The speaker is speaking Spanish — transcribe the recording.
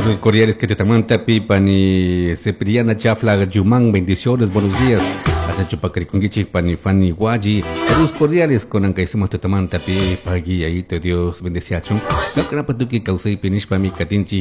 Saludos cordiales que te tamanta pipa ni Cipriana Chafla Yumán, bendiciones, buenos días. Hasta Chupacricungichi pani Fanny Guaji. Saludos cordiales con Ancaísimo te tamanta pipa guía y te Dios bendeciachon. No crapa tu que causé pinish pa mi catinchi.